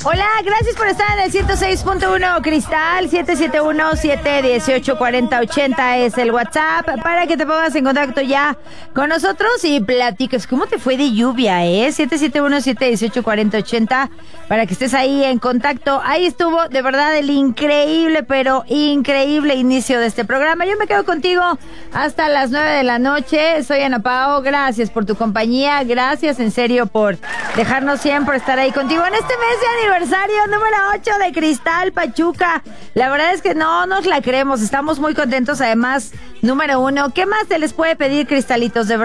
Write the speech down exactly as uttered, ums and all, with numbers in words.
Hola, gracias por estar en el ciento seis punto uno Cristal. Siete siete uno, siete uno ocho, cuatro cero ocho cero es el WhatsApp para que te pongas en contacto ya con nosotros y platiques cómo te fue de lluvia, ¿eh? siete siete uno, siete uno ocho, cuatro cero ocho cero para que estés ahí en contacto. Ahí estuvo de verdad el increíble, pero increíble inicio de este programa. Yo me quedo contigo hasta las nueve de la noche. Soy Ana Pao, gracias por tu compañía, gracias en serio por dejarnos siempre estar ahí contigo en este mes de aniversario número ocho de Cristal Pachuca. La verdad es que no nos la creemos, estamos muy contentos. Además, número uno, ¿qué más se les puede pedir, cristalitos? De verdad.